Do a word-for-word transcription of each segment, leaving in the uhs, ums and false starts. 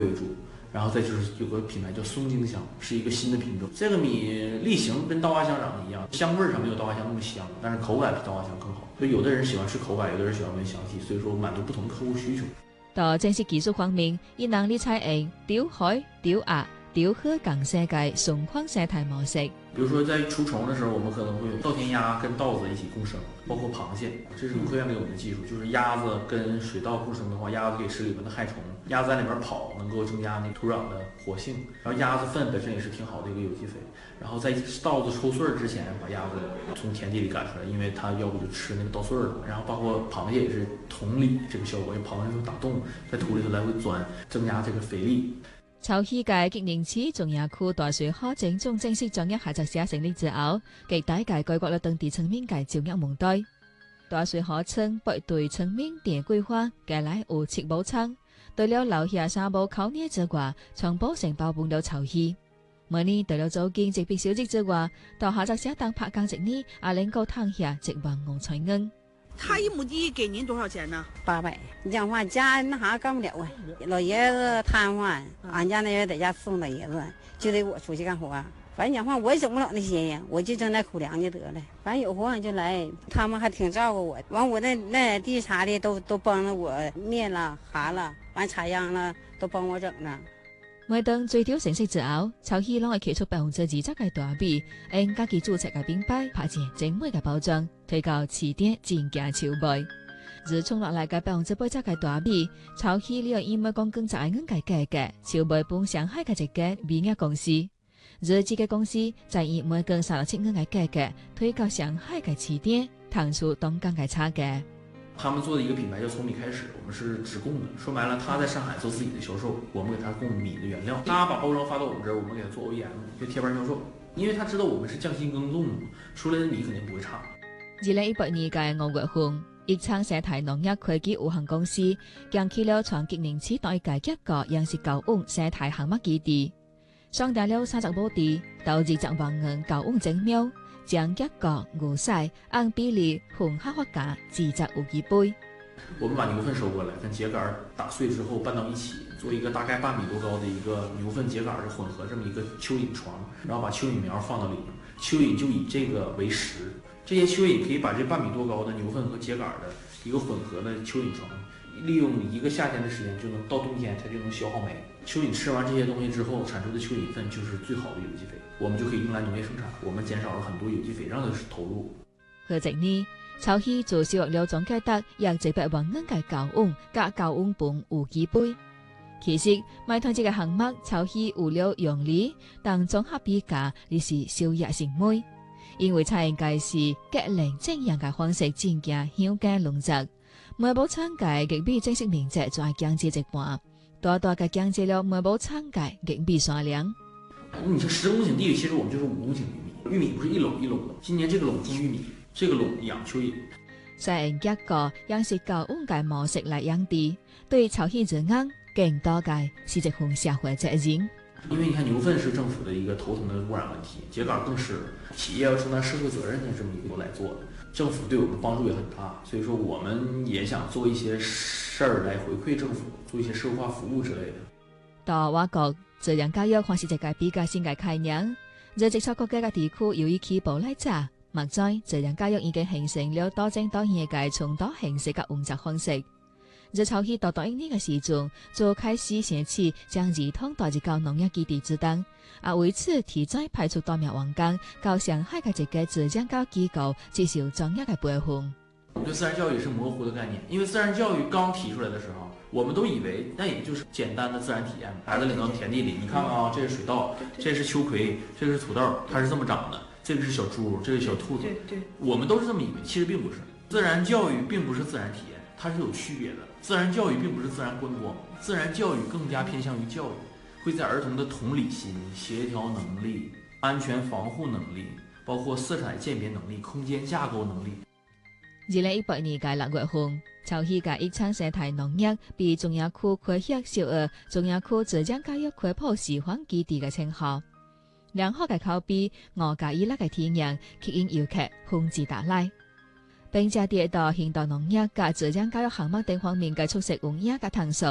为主。然后再就是有个品牌叫松京香，是一个新的品种。这个米粒型跟稻花香长得一样，香味上没有稻花香那么香，但是口感比稻花香更好。所以有的人喜欢吃口感，有的人喜欢闻香气，所以說滿足不同的客戶需求。 到正式技術方面，伊能力採用丟海、丟鴨、丟殼港世界雙框生態模式。 比如說在除蟲的時候，我們可能會稻田鴨跟稻子一起共生，包括螃蟹，這是科學給我們的技術，就是鴨子跟水稻共生的話，鴨子可以吃裡面的害蟲，鴨子在裡面跑能夠增加那土壤的活性，然後鴨子糞本身也是挺好的一個有機肥，然後在稻子抽穗之前把鴨子從田地裡趕出來，因為它要不就吃那個稻穗了，然後包括螃蟹也是同理這個效果，因為螃蟹會打洞在土裡頭來回鑽，增加這個肥力。 潮禧界吉寧市中亞區大水河整種正式掌握合作社成立之後，極大界改革了當地村民嘅照顧問題。大水河村不對村民電規劃，計來有七寶倉，對了樓下三寶考驗之外，全部承包搬到潮禧。每年對了租金直別小積之外，到合作社當拍工一年，也能夠躺下直往五彩銀。 他一亩地給您多少錢呢？ 八百。你講話家那啥幹不了啊，老爺子癱瘓，俺家那人在家送老爺子，就得我出去幹活。反正講話我也整不了那些呀，我就整點口糧就得了。反正有活就來，他們還挺照顧我。完我那那地啥的都都幫着我滅了、哈了，完插秧了都幫我整呢。 每當最屌成績之後，潮禧攏會企出百分之二十嘅大米，按家己註冊嘅品牌拍成精美嘅包裝，推到市店進價售賣。而衝落嚟嘅百分之八十嘅大米，潮禧了因為講更加銀嘅價格，售賣本上海嘅一家米業公司。而這個公司就以每斤三十七銀嘅價格，推到上海嘅市店，騰出東港嘅差價。 他們做的一個品牌叫從米開始，我們是直供的。說白了，他在上海做自己的銷售，我們給他供米的原料。他把包裝發到我們這兒，我們給他做 O E M，就貼牌銷售。因為他知道我們是匠心耕種的，出來的米肯定不會差。 二零一八年嘅五月份，益昌生態農業科技有限公司將起了從吉寧市到界一個央視高温生態項目基地，上達了三十畝地，投二十萬元高温整苗。將一個牛屎按比例混合發酵，自製有機杯。 我們把牛糞收過來，跟秸稈打碎之後拌到一起，做一個大概半米多高的一個牛糞秸稈的混合這麼一個蚯蚓床，然後把蚯蚓苗放到裡面，蚯蚓就以這個為食。這些蚯蚓可以把這半米多高的牛糞和秸稈的一個混合的蚯蚓床，利用一個夏天的時間就能到冬天它就能消耗沒。蚯蚓吃完這些東西之後產出的蚯蚓糞就是最好的有機肥，我們就可以用來農業生產，我們減少了很多有機肥料的投入。 去年，潮禧就收穫了總價值約一百萬元嘅高温加高温本有機杯。其實買團這個項目，潮禧有了用理，但綜合比價你是收益成美，因為採用嘅是結零正樣嘅方式進行鄉間農作，每部倉嘅極比正式面積就係降至一半。大大嘅降低了每部倉嘅硬幣數量。 你說十公頃地，其實我們就是五公頃玉米，玉米不是一簍一簍的。今年這個簍種玉米，這個簍養蚯蚓。 使用一個央視高温嘅模式來養地，對潮禧而言，更多嘅是一份社會責任。 因為你看牛糞是政府的一個頭疼的污染問題，秸稈更是企業要承擔社會責任的這麼一個來做的，政府對我們幫助也很大，所以說我們也想做一些事兒來回饋政府，做一些社會化服務之類的。 到我國自然教育還是一個比較新嘅概念，在接觸國家嘅地區由於起步來早，目前自然教育已經形成了多種多樣嘅傳統形式嘅運作方式。在潮禧到到一年嘅時陣，就開始寫起將兒童帶入到農業基地之中，啊為此提早派出多名員工到上海嘅一個自然教育機構接受專業嘅培訓。 對自然教育是模糊的概念，因為自然教育剛提出來的時候，我們都以為那也就是簡單的自然體驗，孩子領到田地裡，你看看啊，這是水稻，這是秋葵，這是土豆，它是這麼長的，這個是小豬，這個是小兔子，對對，我們都是這麼以為，其實並不是。自然教育並不是自然體驗，它是有區別的。自然教育並不是自然觀光，自然教育更加偏向於教育，會在兒童的同理心、協調能力、安全防護能力，包括色彩鑑別能力、空間架構能力。 二零一八年嘅六月份，潮禧嘅益昌生態農業被中亞區開設小額中亞區自然教育科普示範基地嘅稱號，良好嘅口碑，我家依粒嘅體驗吸引遊客紛至沓來。並且跌到現代農業及自然教育項目等方面嘅促成運營嘅探索，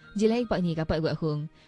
二零一八年嘅八月份，